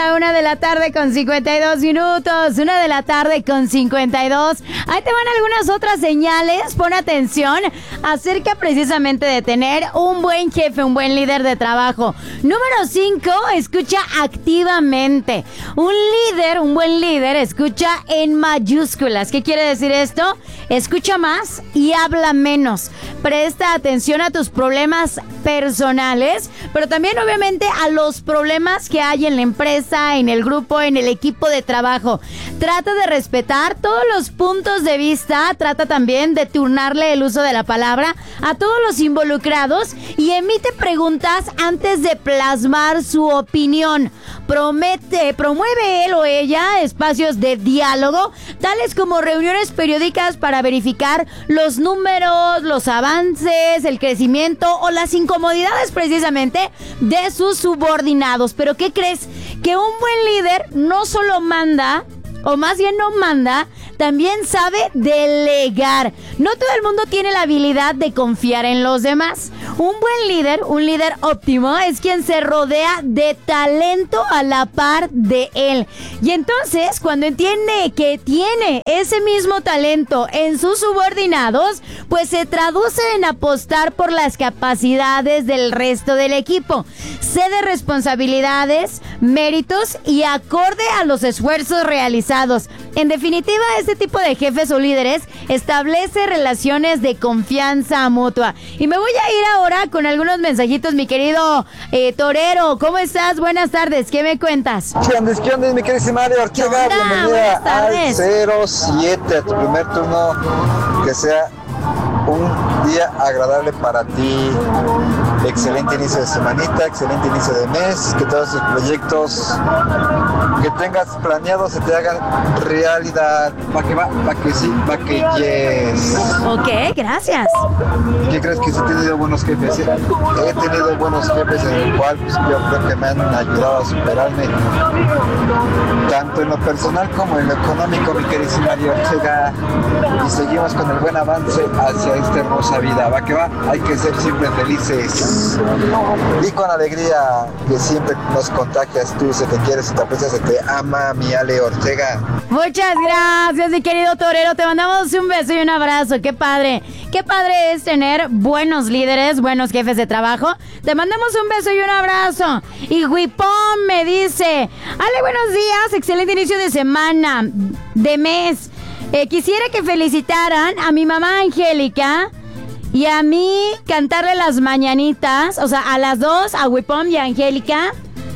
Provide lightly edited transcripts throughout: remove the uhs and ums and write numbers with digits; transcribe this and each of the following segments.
la 1:52 PM. 1:52 PM. Ahí te van algunas otras señales. Pon atención acerca precisamente de tener un buen jefe, un buen líder de trabajo. Número 5, escucha activamente. Un buen líder, escucha en mayúsculas. ¿Qué quiere decir esto? Escucha más y habla menos. Presta atención a tus problemas personales, pero también obviamente a los problemas que hay en la empresa, en el grupo, en el equipo de trabajo. Trata de respetar todos los puntos de vista, trata también de turnarle el uso de la palabra a todos los involucrados y emite preguntas antes de plasmar su opinión. Promueve él o ella espacios de diálogo, tales como reuniones periódicas para verificar los números, los avances, el crecimiento o las incomodidades precisamente de sus subordinados. Pero ¿qué crees? Que un buen líder no solo manda, o más bien no manda, también sabe delegar. No todo el mundo tiene la habilidad de confiar en los demás. Un líder óptimo es quien se rodea de talento a la par de él. Y entonces, cuando entiende que tiene ese mismo talento en sus subordinados, pues se traduce en apostar por las capacidades del resto del equipo. Cede responsabilidades, méritos y acorde a los esfuerzos realizados. En definitiva, este tipo de jefes o líderes establece relaciones de confianza mutua. Y me voy a ir ahora con algunos mensajitos, mi querido Torero. ¿Cómo estás? Buenas tardes. ¿Qué me cuentas? ¿Qué onda, mi querida María Ortega? Bienvenida al 07, a tu primer turno. Que sea un día agradable para ti. Excelente inicio de semanita, excelente inicio de mes. Que todos tus proyectos que tengas planeados se te hagan realidad. Va que va, va que sí, va que yes. Ok, gracias. ¿Qué crees? Que sí he tenido buenos jefes? He tenido buenos jefes en el cual pues, yo creo que me han ayudado a superarme tanto en lo personal como en lo económico, mi queridísima María Ortega. Y seguimos con el buen avance hacia esta hermosa vida. Va que va, hay que ser siempre felices y con alegría, que siempre nos contagias. Tú se te quiere, se te aprecia, se te ama, mi Ale Ortega. Muchas gracias, mi querido Torero. Te mandamos un beso y un abrazo. Qué padre es tener buenos líderes, buenos jefes de trabajo. Te mandamos un beso y un abrazo. Y Huipón me dice: Ale, buenos días, excelente inicio de semana, de mes. Quisiera que felicitaran a mi mamá Angélica y a mí, cantarle las mañanitas, o sea, a las dos, a Huipón y a Angélica.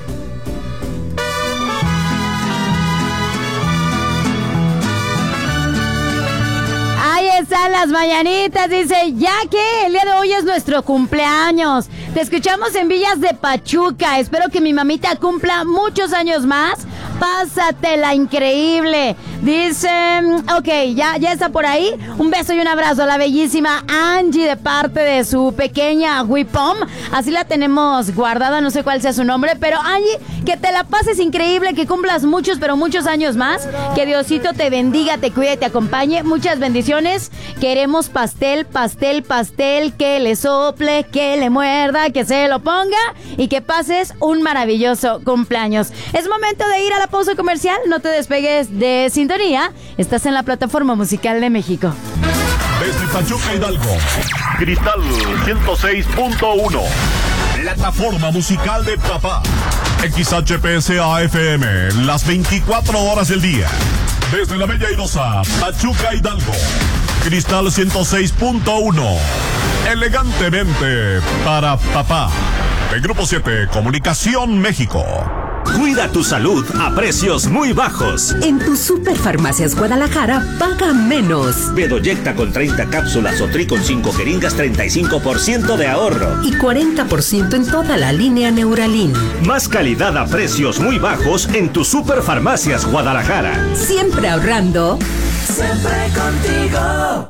Ahí están las mañanitas, dice, ya que el día de hoy es nuestro cumpleaños. Te escuchamos en Villas de Pachuca. Espero que mi mamita cumpla muchos años más. Pásatela increíble. Dice, ok, ya está por ahí. Un beso y un abrazo a la bellísima Angie de parte de su pequeña Huipom. Así la tenemos guardada, no sé cuál sea su nombre, pero Angie, que te la pases increíble, que cumplas muchos, pero muchos años más. Que Diosito te bendiga, te cuide y te acompañe. Muchas bendiciones. Queremos pastel, que le sople, que le muerda, que se lo ponga y que pases un maravilloso cumpleaños. Es momento de ir a la pausa comercial. No te despegues de sintonía. Estás en la plataforma musical de México. Desde Pachuca, Hidalgo, Cristal 106.1, plataforma musical de papá. XHPSA FM, las 24 horas del día. Desde la Bella Airosa, Pachuca, Hidalgo, Cristal 106.1, elegantemente para papá. De Grupo 7, Comunicación México. Cuida tu salud a precios muy bajos. En tu Superfarmacias Guadalajara, paga menos. Bedoyecta con 30 cápsulas o Tri con 5 jeringas, 35% de ahorro. Y 40% en toda la línea Neuralin. Más calidad a precios muy bajos en tu Superfarmacias Guadalajara. Siempre ahorrando. Siempre contigo.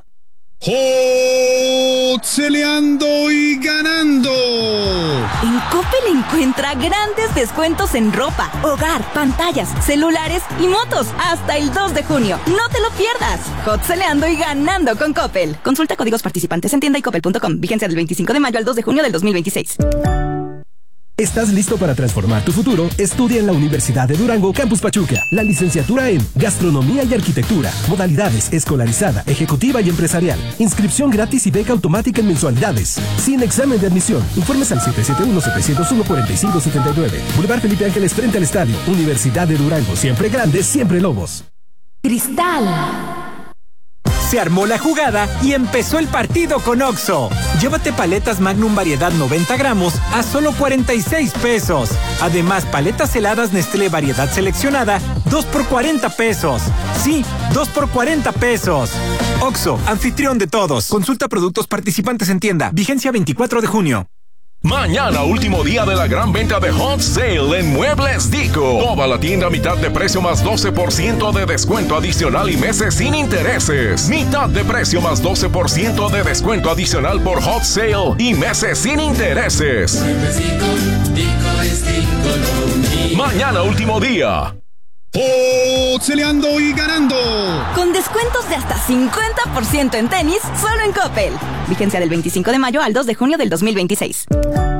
¡Celeando y ganando! En Coppel encuentra grandes descuentos en ropa, hogar, pantallas, celulares y motos hasta el 2 de junio. ¡No te lo pierdas! Celeando y ganando con Coppel. Consulta códigos participantes en tienda y coppel.com. Vigencia del 25 de mayo al 2 de junio del 2026. ¿Estás listo para transformar tu futuro? Estudia en la Universidad de Durango, Campus Pachuca. La licenciatura en Gastronomía y Arquitectura. Modalidades: escolarizada, ejecutiva y empresarial. Inscripción gratis y beca automática en mensualidades. Sin examen de admisión. Informes al 771-701-4579. Boulevard Felipe Ángeles frente al estadio. Universidad de Durango. Siempre grandes, siempre Lobos. Cristal. Se armó la jugada y empezó el partido con Oxxo. Llévate paletas Magnum variedad 90 gramos a solo 46 pesos. Además, paletas heladas Nestlé variedad seleccionada, 2 por 40 pesos. Sí, 2 por 40 pesos. Oxxo, anfitrión de todos. Consulta productos participantes en tienda. Vigencia 24 de junio. Mañana, último día de la gran venta de Hot Sale en Muebles Dico. Toda la tienda a mitad de precio más 12% de descuento adicional y meses sin intereses. Mitad de precio más 12% de descuento adicional por Hot Sale y meses sin intereses. Muebles Dico, Dico es Dico lo mío. Mañana, último día. Oxeleando y ganando. Con descuentos de hasta 50% en tenis, solo en Coppel. Vigencia del 25 de mayo al 2 de junio del 2026.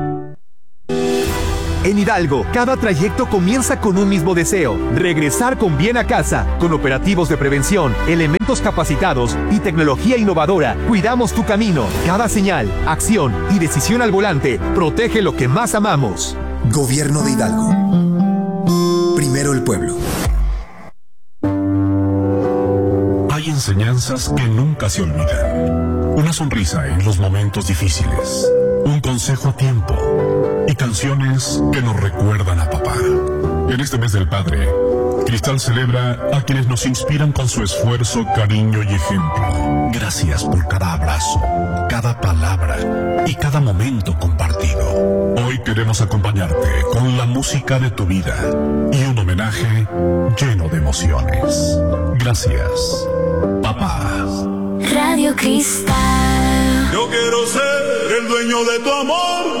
En Hidalgo, cada trayecto comienza con un mismo deseo: regresar con bien a casa. Con operativos de prevención, elementos capacitados y tecnología innovadora, cuidamos tu camino. Cada señal, acción y decisión al volante protege lo que más amamos. Gobierno de Hidalgo. Primero el pueblo. Hay enseñanzas que nunca se olvidan. Una sonrisa en los momentos difíciles. Un consejo a tiempo. Y canciones que nos recuerdan a papá. En este mes del padre, Cristal celebra a quienes nos inspiran con su esfuerzo, cariño y ejemplo. Gracias por cada abrazo, cada palabra y cada momento compartido. Hoy queremos acompañarte con la música de tu vida y un homenaje lleno de emociones. Gracias, papá. Radio Cristal. Yo quiero ser el dueño de tu amor.